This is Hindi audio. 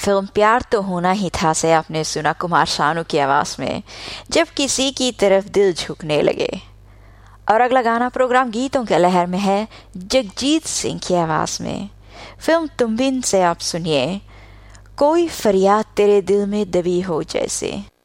फिल्म प्यार तो होना ही था से आपने सुना कुमार शानू की आवाज में, जब किसी की तरफ दिल झुकने लगे। और अगला गाना प्रोग्राम गीतों के लहर में है, जगजीत सिंह की आवाज में। फिल्म तुम बिन से आप सुनिए, कोई फरियाद तेरे दिल में दबी हो जैसे।